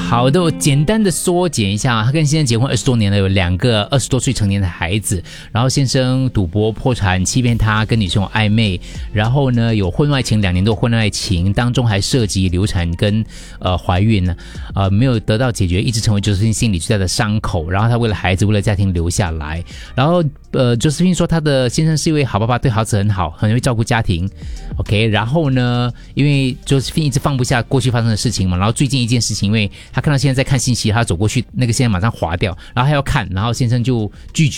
好的，我简单的缩减一下，他跟先生结婚20多年了，有2个20多岁成年的孩子。然后先生赌博破产，欺骗他，跟女生有暧昧，然后呢有婚外情2年多，婚外情当中还涉及流产跟怀孕呢，没有得到解决，一直成为Josephine心里最大的伤口。然后他为了孩子，为了家庭留下来。然后Josephine说他的先生是一位好爸爸，对孩子很好，很会照顾家庭。OK， 然后呢，因为Josephine一直放不下过去发生的事情嘛，然后最近一件事情，因为他看到先生在看信息，他走过去，那个先生马上划掉，然后他要看，然后先生就拒绝。